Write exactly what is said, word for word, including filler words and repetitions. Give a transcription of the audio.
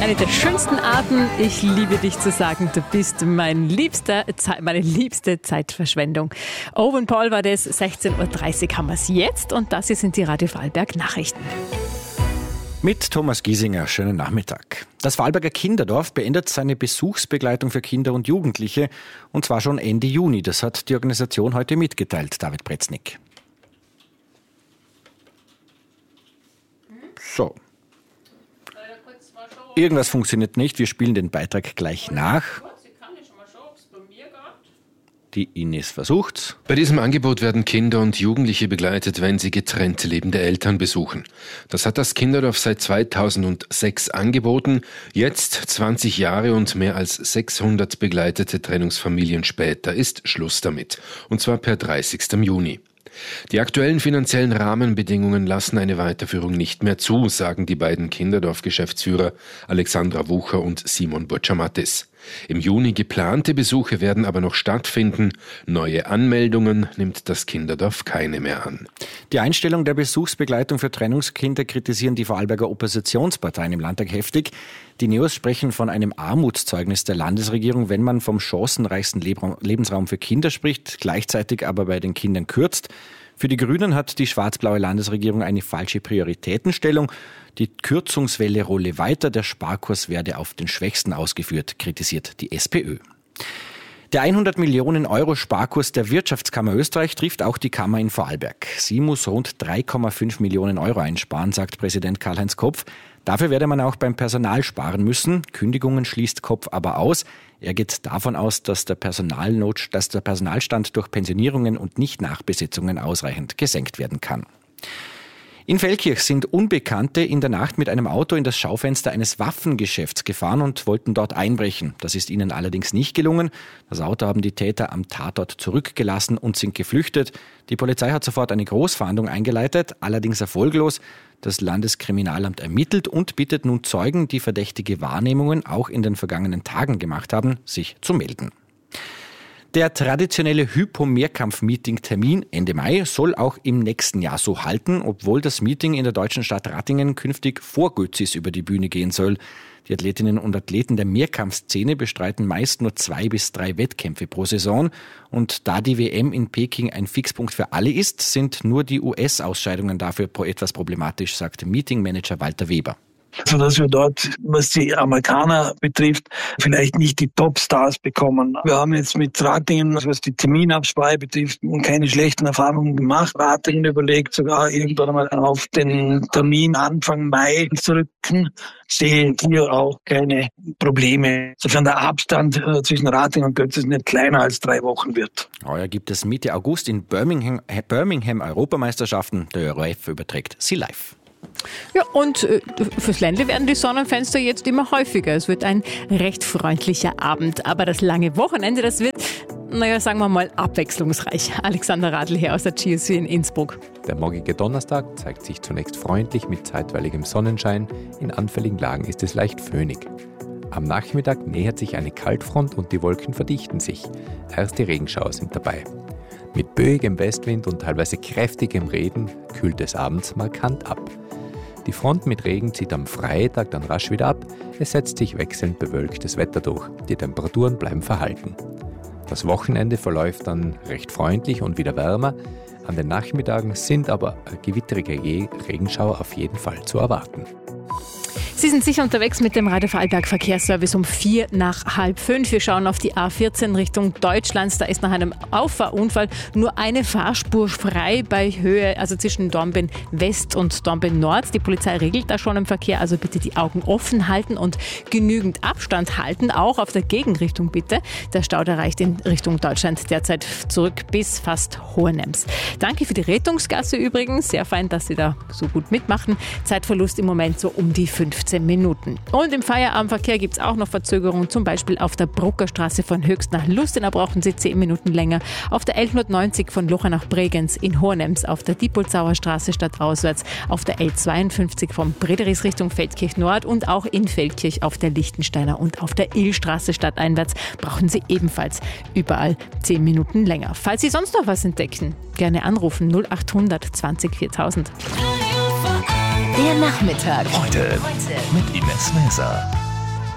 eine der schönsten Arten, ich liebe dich zu sagen, du bist mein liebster, meine liebste Zeitverschwendung. Owen Paul war das, sechzehn Uhr dreißig haben wir es jetzt und das hier sind die Radio Vorarlberg Nachrichten. Mit Thomas Giesinger, schönen Nachmittag. Das Vorarlberger Kinderdorf beendet seine Besuchsbegleitung für Kinder und Jugendliche und zwar schon Ende Juni. Das hat die Organisation heute mitgeteilt, David Pretznick. So. Irgendwas funktioniert nicht, wir spielen den Beitrag gleich nach. Die Ines versucht's. Bei diesem Angebot werden Kinder und Jugendliche begleitet, wenn sie getrennt lebende Eltern besuchen. Das hat das Kinderdorf seit zweitausendsechs angeboten. Jetzt, zwanzig Jahre und mehr als sechshundert begleitete Trennungsfamilien später, ist Schluss damit. Und zwar per dreißigsten Juni. Die aktuellen finanziellen Rahmenbedingungen lassen eine Weiterführung nicht mehr zu, sagen die beiden Kinderdorf-Geschäftsführer Alexandra Wucher und Simon Burtschamattis. Im Juni geplante Besuche werden aber noch stattfinden. Neue Anmeldungen nimmt das Kinderdorf keine mehr an. Die Einstellung der Besuchsbegleitung für Trennungskinder kritisieren die Vorarlberger Oppositionsparteien im Landtag heftig. Die Neos sprechen von einem Armutszeugnis der Landesregierung, wenn man vom chancenreichsten Lebensraum für Kinder spricht, gleichzeitig aber bei den Kindern kürzt. Für die Grünen hat die schwarz-blaue Landesregierung eine falsche Prioritätenstellung. Die Kürzungswelle rolle weiter, der Sparkurs werde auf den Schwächsten ausgeführt, kritisiert die SPÖ. Der hundert Millionen Euro Sparkurs der Wirtschaftskammer Österreich trifft auch die Kammer in Vorarlberg. Sie muss rund drei Komma fünf Millionen Euro einsparen, sagt Präsident Karl-Heinz Kopf. Dafür werde man auch beim Personal sparen müssen. Kündigungen schließt Kopf aber aus. Er geht davon aus, dass der Personalnot, dass der Personalstand durch Pensionierungen und Nicht-Nachbesetzungen ausreichend gesenkt werden kann. In Feldkirch sind Unbekannte in der Nacht mit einem Auto in das Schaufenster eines Waffengeschäfts gefahren und wollten dort einbrechen. Das ist ihnen allerdings nicht gelungen. Das Auto haben die Täter am Tatort zurückgelassen und sind geflüchtet. Die Polizei hat sofort eine Großfahndung eingeleitet, allerdings erfolglos. Das Landeskriminalamt ermittelt und bittet nun Zeugen, die verdächtige Wahrnehmungen auch in den vergangenen Tagen gemacht haben, sich zu melden. Der traditionelle Hypo-Mehrkampf-Meeting-Termin Ende Mai soll auch im nächsten Jahr so halten, obwohl das Meeting in der deutschen Stadt Rattingen künftig vor Götzis über die Bühne gehen soll. Die Athletinnen und Athleten der Mehrkampfszene bestreiten meist nur zwei bis drei Wettkämpfe pro Saison. Und da die W M in Peking ein Fixpunkt für alle ist, sind nur die U S-Ausscheidungen dafür etwas problematisch, sagt Meetingmanager Walter Weber. Sodass wir dort, was die Amerikaner betrifft, vielleicht nicht die Topstars bekommen. Wir haben jetzt mit Ratingen, was die Terminabsprache betrifft, keine schlechten Erfahrungen gemacht. Ratingen überlegt sogar irgendwann einmal auf den Termin Anfang Mai zu rücken. Sehe hier auch keine Probleme, sofern der Abstand zwischen Ratingen und Götzis nicht kleiner als drei Wochen wird. Heuer gibt es Mitte August in Birmingham, Birmingham Europameisterschaften. Der O R F überträgt sie live. Ja, und äh, fürs Ländle werden die Sonnenfenster jetzt immer häufiger. Es wird ein recht freundlicher Abend. Aber das lange Wochenende, das wird, naja, sagen wir mal, abwechslungsreich. Alexander Radl hier aus der G S W in Innsbruck. Der morgige Donnerstag zeigt sich zunächst freundlich mit zeitweiligem Sonnenschein. In anfälligen Lagen ist es leicht föhnig. Am Nachmittag nähert sich eine Kaltfront und die Wolken verdichten sich. Erste Regenschauer sind dabei. Mit böigem Westwind und teilweise kräftigem Regen kühlt es abends markant ab. Die Front mit Regen zieht am Freitag dann rasch wieder ab. Es setzt sich wechselnd bewölktes Wetter durch. Die Temperaturen bleiben verhalten. Das Wochenende verläuft dann recht freundlich und wieder wärmer. An den Nachmittagen sind aber gewitterige Regenschauer auf jeden Fall zu erwarten. Sie sind sicher unterwegs mit dem Radio Vorarlberg Verkehrsservice um vier nach halb fünf. Wir schauen auf die A vierzehn Richtung Deutschlands. Da ist nach einem Auffahrunfall nur eine Fahrspur frei bei Höhe, also zwischen Dornbirn West und Dornbirn Nord. Die Polizei regelt da schon im Verkehr, also bitte die Augen offen halten und genügend Abstand halten. Auch auf der Gegenrichtung bitte. Der Stau der reicht in Richtung Deutschland derzeit zurück bis fast Hohenems. Danke für die Rettungsgasse übrigens. Sehr fein, dass Sie da so gut mitmachen. Zeitverlust im Moment so um die fünfzehn Minuten. Und im Feierabendverkehr gibt es auch noch Verzögerungen, zum Beispiel auf der Bruckerstraße von Höchst nach Lustenau brauchen Sie zehn Minuten länger, auf der L hundertneunzig von Locha nach Bregenz in Hohenems, auf der Diepolzauer Straße stadtauswärts, auf der L zweiundfünfzig von Brederis Richtung Feldkirch Nord und auch in Feldkirch auf der Lichtensteiner und auf der Illstraße stadteinwärts brauchen Sie ebenfalls überall zehn Minuten länger. Falls Sie sonst noch was entdecken, gerne anrufen null achthundert zwanzig viertausend. Der Nachmittag. Heute, Heute. mit Ines Mäser.